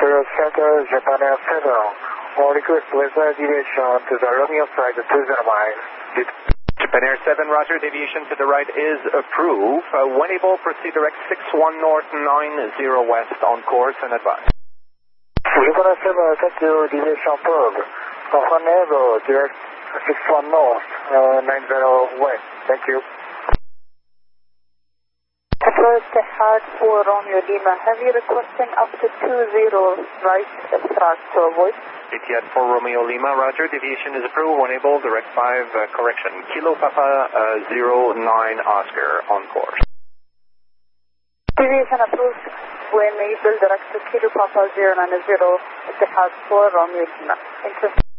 Imperial Center, Japan Air 7. All request weather deviation to the Romeo side 20 miles. Japan Air 7, roger, deviation to the right is approved. When able, proceed direct 61 north, 90 west on course and advise. Japan Air 7, thank you, deviation approved. When able, direct 61 north, 90 west. Thank you. Etihad for Romeo Lima, heavy requesting up to 20 right track to avoid. Etihad for Romeo Lima, roger, deviation is approved. When able, direct 5, correction, Kilo Papa 09 Oscar on course. Deviation approved. When able, direct to Kilo Papa 090, Etihad for Romeo Lima. Interesting.